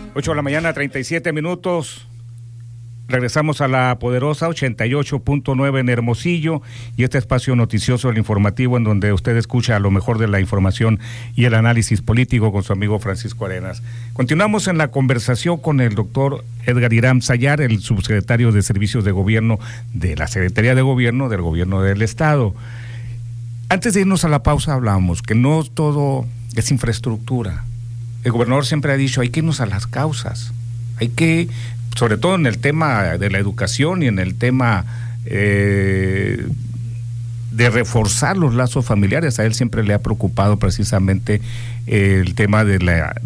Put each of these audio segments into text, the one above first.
8 de la mañana, 37 minutos. Regresamos a la poderosa 88.9 en Hermosillo y este espacio noticioso, el informativo, en donde usted escucha lo mejor de la información y el análisis político con su amigo Francisco Arenas. Continuamos en la conversación con el doctor Edgar Irán Sayar, el subsecretario de Servicios de Gobierno de la Secretaría de Gobierno del Gobierno del Estado. Antes de irnos a la pausa hablábamos que no todo es infraestructura. El gobernador siempre ha dicho, hay que irnos a las causas, hay que, sobre todo en el tema de la educación y en el tema de reforzar los lazos familiares. A él siempre le ha preocupado precisamente el tema de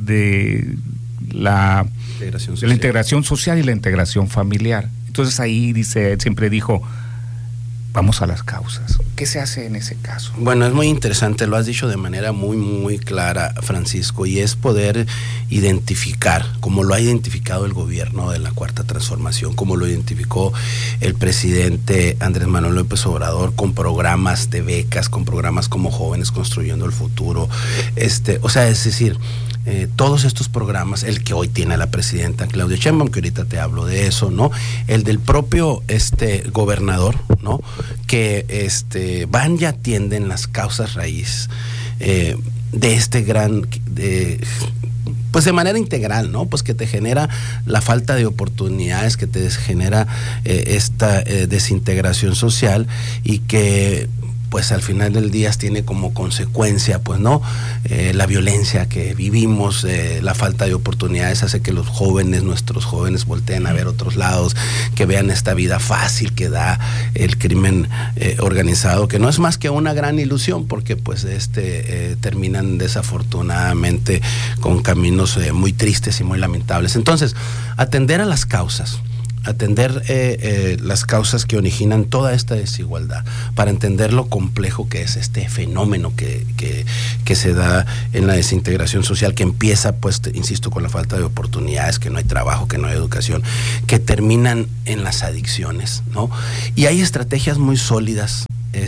la integración social y la integración familiar. Entonces ahí dice, él siempre dijo, vamos a las causas. ¿Qué se hace en ese caso? Bueno, es muy interesante, lo has dicho de manera muy, muy clara, Francisco, y es poder identificar, como lo ha identificado el gobierno de la Cuarta Transformación, como lo identificó el presidente Andrés Manuel López Obrador, con programas de becas, con programas como Jóvenes Construyendo el Futuro, es decir, todos estos programas, el que hoy tiene la presidenta Claudia Sheinbaum, que ahorita te hablo de eso, ¿no? El del propio gobernador, ¿no? Que van y atienden las causas raíz de este gran, pues de manera integral, ¿no? Pues que te genera la falta de oportunidades, que te genera esta desintegración social y que pues al final del día tiene como consecuencia, pues no, la violencia que vivimos, la falta de oportunidades hace que los jóvenes, nuestros jóvenes volteen a ver otros lados, que vean esta vida fácil que da el crimen organizado, que no es más que una gran ilusión, porque pues terminan desafortunadamente con caminos muy tristes y muy lamentables. Entonces, atender a las causas, las causas que originan toda esta desigualdad, para entender lo complejo que es este fenómeno que se da en la desintegración social, que empieza, pues, insisto, con la falta de oportunidades, que no hay trabajo, que no hay educación, que terminan en las adicciones, ¿no? Y hay estrategias muy sólidas,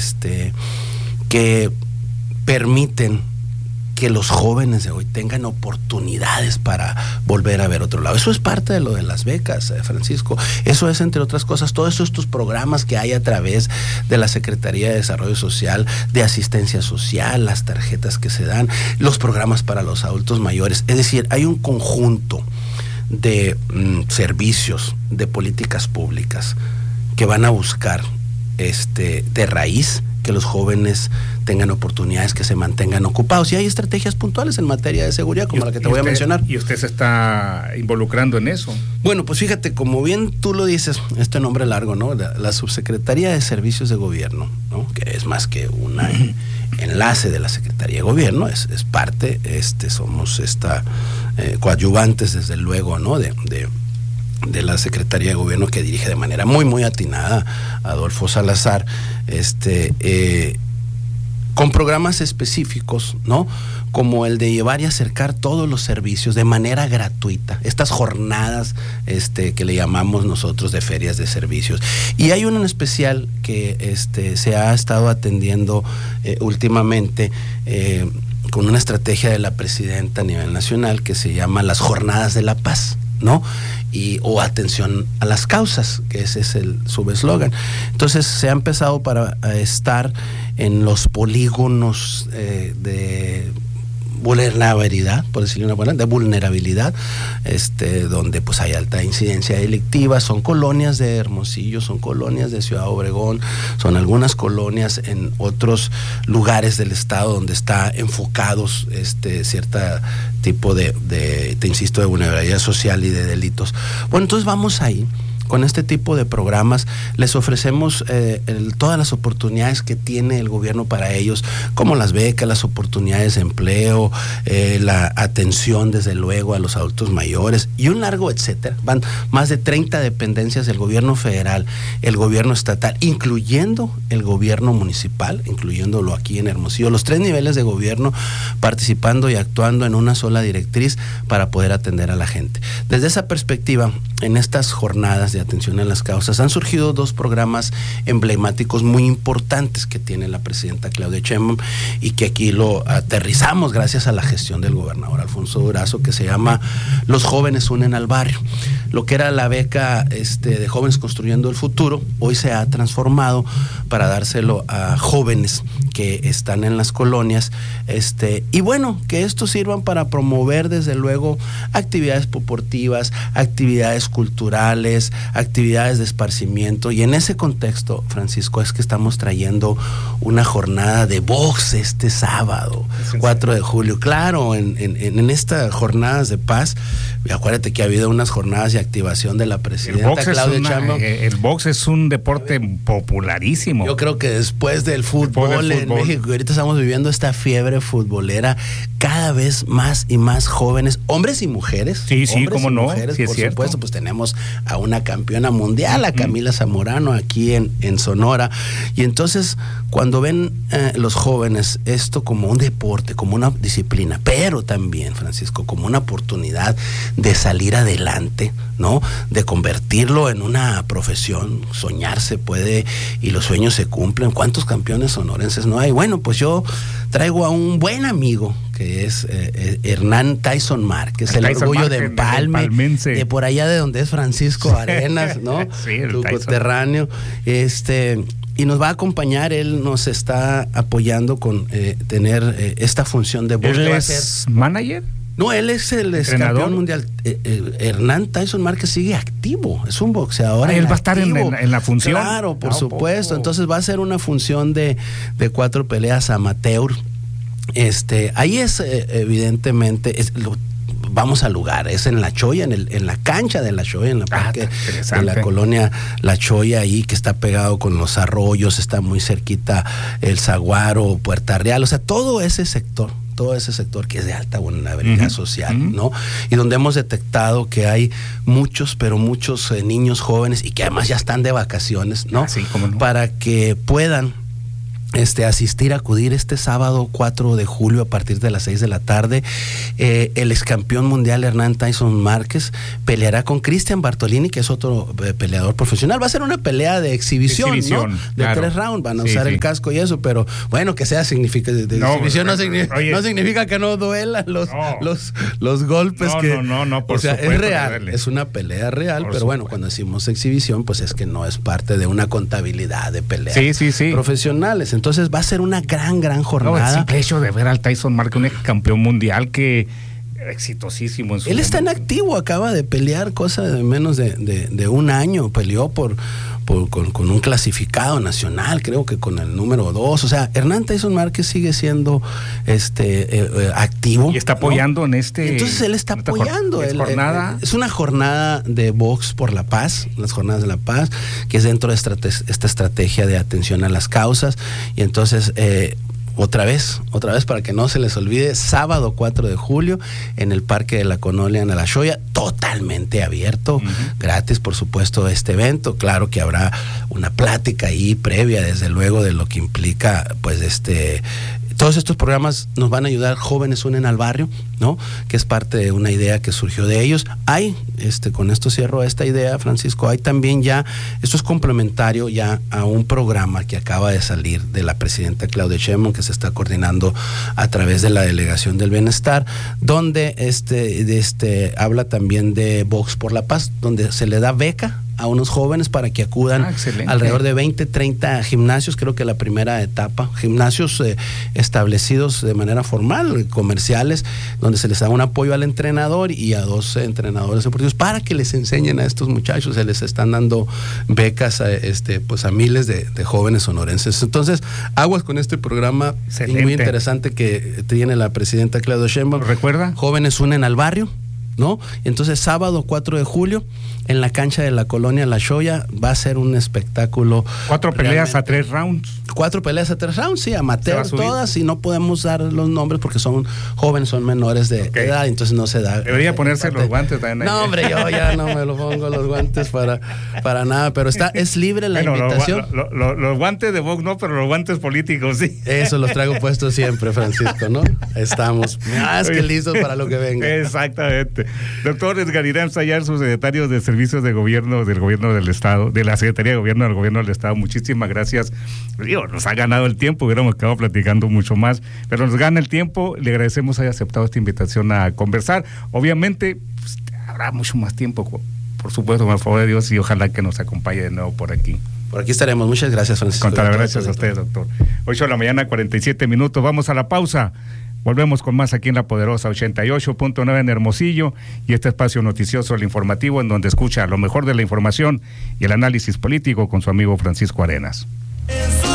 que permiten que los jóvenes de hoy tengan oportunidades para volver a ver otro lado. Eso es parte de lo de las becas, Francisco. Eso es, entre otras cosas, todos estos programas que hay a través de la Secretaría de Desarrollo Social, de asistencia social, las tarjetas que se dan, los programas para los adultos mayores. Es decir, hay un conjunto de servicios, de políticas públicas que van a buscar de raíz que los jóvenes tengan oportunidades, que se mantengan ocupados. Y hay estrategias puntuales en materia de seguridad, como la que te voy a mencionar. ¿Y usted se está involucrando en eso? Bueno, pues fíjate, como bien tú lo dices, este nombre largo, ¿no? La Subsecretaría de Servicios de Gobierno, ¿no? Que es más que un enlace de la Secretaría de Gobierno, es parte, somos coadyuvantes, desde luego, ¿no? De la Secretaría de Gobierno, que dirige de manera muy, muy atinada Adolfo Salazar, con programas específicos, ¿no? Como el de llevar y acercar todos los servicios de manera gratuita, estas jornadas que le llamamos nosotros de ferias de servicios. Y hay uno en especial que se ha estado atendiendo últimamente, con una estrategia de la presidenta a nivel nacional, que se llama las Jornadas de la Paz, ¿no? O atención a las causas, que ese es el subeslogan. Entonces se ha empezado para estar en los polígonos de vulnerabilidad, por decirlo una buena, de vulnerabilidad, donde pues hay alta incidencia delictiva. Son colonias de Hermosillo, son colonias de Ciudad Obregón, son algunas colonias en otros lugares del estado donde está enfocados cierta tipo te insisto, de vulnerabilidad social y de delitos. Bueno, entonces vamos ahí. Con este tipo de programas les ofrecemos todas las oportunidades que tiene el gobierno para ellos, como las becas, las oportunidades de empleo, la atención, desde luego, a los adultos mayores y un largo etcétera. Van más de 30 dependencias del gobierno federal, el gobierno estatal, incluyendo el gobierno municipal, incluyéndolo aquí en Hermosillo, los 3 niveles de gobierno participando y actuando en una sola directriz para poder atender a la gente. Desde esa perspectiva, en estas jornadas de atención a las causas han surgido 2 programas emblemáticos muy importantes que tiene la presidenta Claudia Sheinbaum y que aquí lo aterrizamos gracias a la gestión del gobernador Alfonso Durazo, que se llama Los Jóvenes Unen al Barrio. Lo que era la beca de Jóvenes Construyendo el Futuro, hoy se ha transformado para dárselo a jóvenes que están en las colonias, y bueno, que estos sirvan para promover desde luego actividades deportivas, actividades culturales, actividades de esparcimiento, y en ese contexto, Francisco, es que estamos trayendo una jornada de box este sábado, 4 de julio, claro, en estas jornadas de paz. Acuérdate que ha habido unas jornadas de activación de la presidenta Claudia Sheinbaum. El box es un deporte popularísimo. Yo creo que después del fútbol en México, ahorita estamos viviendo esta fiebre futbolera, cada vez más y más jóvenes, hombres y mujeres. Sí, cómo no. Mujeres, sí, por supuesto, pues tenemos a una campeona mundial, a Camila Zamorano, aquí en Sonora. Y entonces, cuando ven los jóvenes esto como un deporte, como una disciplina, pero también, Francisco, como una oportunidad de salir adelante, ¿no? De convertirlo en una profesión. Soñar se puede y los sueños se cumplen. ¿Cuántos campeones sonorenses no hay? Bueno, pues yo traigo a un buen amigo que es Hernán Tyson Márquez, el orgullo de Empalme, de por allá de donde es Francisco Arenas, ¿no? Sí, tu coterráneo. Y nos va a acompañar, él nos está apoyando con tener esta función de voz. ¿Él es manager? No, él es el campeón mundial. Hernán Tyson Márquez sigue activo, es un boxeador. Él va a estar en la función. Claro, por supuesto. Entonces va a ser una función de 4 peleas amateur. Ahí es evidentemente vamos al lugar, es en La Choya, en la cancha de La Choya, en la parque de la colonia La Choya, ahí que está pegado con los arroyos, está muy cerquita el Zaguaro, Puerta Real, o sea, todo ese sector que es de alta vulnerabilidad social, ¿no? Y donde hemos detectado que hay muchos niños jóvenes y que además ya están de vacaciones, ¿no? Sí, cómo no. Para que puedan acudir este sábado 4 de julio a partir de las 6 de la tarde. El excampeón mundial Hernán Tyson Márquez peleará con Cristian Bartolini, que es otro peleador profesional. Va a ser una pelea de exhibición, ¿no? De 3 rounds, van a usar el casco y eso, pero bueno, que sea exhibición no significa que no duelan los golpes. Por supuesto, es real, es una pelea real, pero bueno, cuando decimos exhibición, pues es que no es parte de una contabilidad de peleas profesionales. Entonces va a ser una gran jornada. El simple hecho de ver al Tyson Márquez, un campeón mundial que exitosísimo. Él está en activo, acaba de pelear cosa de menos de un año, peleó con un clasificado nacional, creo que con el número 2. O sea, Hernán Tyson Márquez sigue siendo activo. Y está apoyando, ¿no? Entonces él está apoyando. Es una jornada de box por la paz, las jornadas de la paz, que es dentro de esta estrategia de atención a las causas. Y entonces otra vez para que no se les olvide, sábado 4 de julio en el Parque de la Colonia La Choya, totalmente abierto, gratis por supuesto este evento. Claro que habrá una plática ahí previa, desde luego, de lo que implica pues todos estos programas nos van a ayudar. Jóvenes Unen al Barrio, ¿no? Que es parte de una idea que surgió de ellos. Hay, con esto cierro esta idea, Francisco, hay también ya, esto es complementario ya a un programa que acaba de salir de la presidenta Claudia Sheinbaum, que se está coordinando a través de la Delegación del Bienestar, donde habla también de Vox por la Paz, donde se le da beca a unos jóvenes para que acudan alrededor de 20, 30 gimnasios, creo que la primera etapa, gimnasios establecidos de manera formal, comerciales, donde se les da un apoyo al entrenador y a 2 entrenadores deportivos para que les enseñen a estos muchachos. Se les están dando becas a miles de jóvenes sonorenses. Entonces, aguas con este programa muy interesante que tiene la presidenta Claudia Sheinbaum. ¿Recuerda? Jóvenes Unen al Barrio, ¿no? Entonces, sábado 4 de julio en la cancha de la Colonia La Choya va a ser un espectáculo. 4 peleas a 3 rounds. 4 peleas a 3 rounds, sí, amateur todas, y no podemos dar los nombres porque son jóvenes, son menores de edad, entonces no se da. Debería ponerse los guantes también. No, hombre, yo ya no me lo pongo los guantes para nada, pero es libre la invitación. Los guantes de box no, pero los guantes políticos sí. Eso los traigo puestos siempre, Francisco, ¿no? Estamos más que listos para lo que venga. Exactamente. Doctor Edgar Irán Sayar, subsecretario de Servicios de Gobierno del Gobierno del Estado, de la Secretaría de Gobierno del Gobierno del Estado, muchísimas gracias. Digo, nos ha ganado el tiempo, hubiéramos quedado platicando mucho más, pero nos gana el tiempo. Le agradecemos haya aceptado esta invitación a conversar. Obviamente, pues, habrá mucho más tiempo, por supuesto, con el favor de Dios, y ojalá que nos acompañe de nuevo por aquí. Por aquí estaremos. Muchas gracias, Francisco. Gracias a usted, doctor. 8 de la mañana, 47 minutos. Vamos a la pausa. Volvemos con más aquí en La Poderosa 88.9 en Hermosillo, y este espacio noticioso, el informativo, en donde escucha lo mejor de la información y el análisis político con su amigo Francisco Arenas.